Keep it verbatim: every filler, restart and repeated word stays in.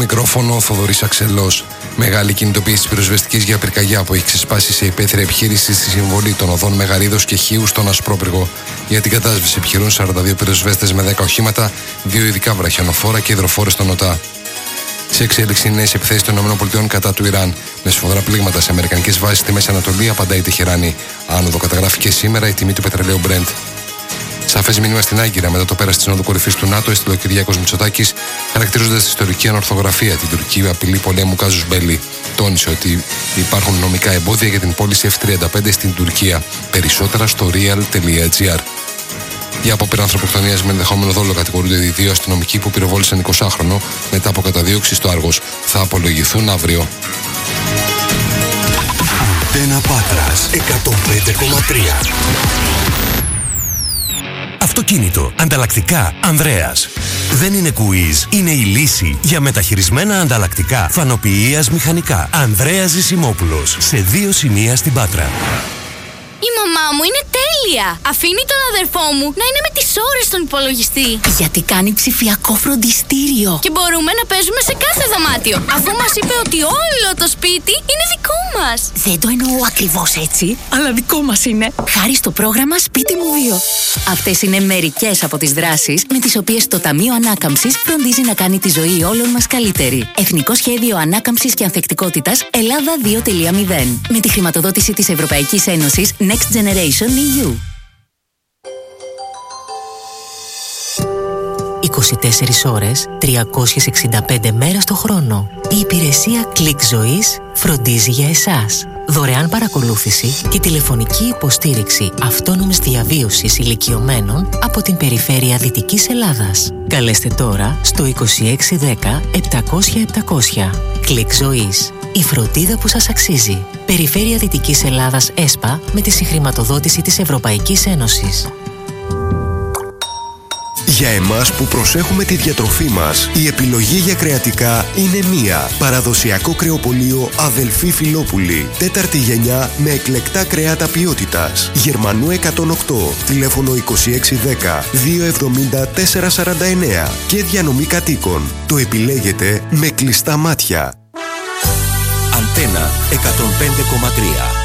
μικρόφωνο ο Θοδωρής Αξελός. Μεγάλη κινητοποίηση πυροσβεστικής για πυρκαγιά που έχει ξεσπάσει σε υπαίθρια επιχείρηση στη συμβολή των οδών Μεγαρίδος και Χίου στον Ασπρόπυργο. Για την κατάσβεση επιχειρούν σαράντα δύο πυροσβέστες με δέκα οχήματα, δύο ειδικά βραχιανοφόρα και υδροφόρες στον ΟΤΑ. Σε εξέλιξη νέες επιθέσεις των ΗΠΑ κατά του Ιράν. Με σφοδρά πλήγματα σε αμερικανικές βάσεις στη Μέση Ανατολή, απαντάει η Τεχεράνη. Άνοδο καταγράφηκε σήμερα η τιμή του πετρελαίου Brent. Σαφές μήνυμα στην Άγκυρα μετά το πέρας της Συνόδου Κορυφής του ΝΑΤΟ, έστειλε ο Κυριάκος Μητσοτάκης, χαρακτηρίζοντας τη ιστορική ανορθογραφία την Τουρκία απειλή πολέμου κάζους μπέλι. Τόνισε ότι υπάρχουν νομικά εμπόδια για την πώληση εφ τριάντα πέντε στην Τουρκία. Περισσότερα στο real τελεία gr. Για απόπειρα ανθρωποκτονίας με ενδεχόμενο δόλο κατηγορούνται οι δύο αστυνομικοί που πυροβόλησαν εικοσάχρονο μετά από καταδίωξη στο Άργος. Θα απολογηθούν αύριο. Αντένα Πάτρας εκατόν πέντε κόμμα τρία. Αυτοκίνητο. Ανταλλακτικά Ανδρέας. Δεν είναι quiz, είναι η λύση για μεταχειρισμένα ανταλλακτικά φανοποιίας μηχανικά. Ανδρέας Ζησιμόπουλος. Σε δύο σημεία στην Πάτρα. Η μαμά μου είναι τέλεια! Αφήνει τον αδερφό μου να είναι με τις ώρες στον υπολογιστή. Γιατί κάνει ψηφιακό φροντιστήριο. Και μπορούμε να παίζουμε σε κάθε δωμάτιο, αφού μας είπε ότι όλο το σπίτι είναι δικό μας. Δεν το εννοώ ακριβώς έτσι, αλλά δικό μας είναι. Χάρη στο πρόγραμμα Σπίτι μου δύο. Αυτές είναι μερικές από τις δράσεις με τις οποίες το Ταμείο Ανάκαμψης φροντίζει να κάνει τη ζωή όλων μας καλύτερη. Εθνικό Σχέδιο Ανάκαμψης και Ανθεκτικότητας Ελλάδα δύο τελεία μηδέν. Με τη χρηματοδότηση της Ευρωπαϊκής Ένωσης Next Generation ι γιου. είκοσι τέσσερις ώρες, τριακόσιες εξήντα πέντε μέρες το χρόνο. Η υπηρεσία Click Ζωής φροντίζει για εσάς. Δωρεάν παρακολούθηση και τηλεφωνική υποστήριξη αυτόνομης διαβίωσης ηλικιωμένων από την περιφέρεια Δυτικής Ελλάδας. Καλέστε τώρα στο είκοσι έξι δέκα επτακόσια επτακόσια. Click Ζωής. Η φροντίδα που σας αξίζει. Περιφέρεια Δυτικής Ελλάδας ΕΣΠΑ με τη συγχρηματοδότηση της Ευρωπαϊκής Ένωσης. Για εμάς που προσέχουμε τη διατροφή μας, η επιλογή για κρεατικά είναι μία. Παραδοσιακό κρεοπωλείο Αδελφή Φιλόπουλη. Τέταρτη γενιά με εκλεκτά κρεάτα ποιότητας. Γερμανού εκατόν οκτώ. Τηλέφωνο είκοσι έξι δέκα διακόσια εβδομήντα τετρακόσια σαράντα εννέα. Και διανομή κατοίκων. Το επιλέγετε με κλειστά μάτια. Αντένα εκατόν πέντε κόμμα τρία.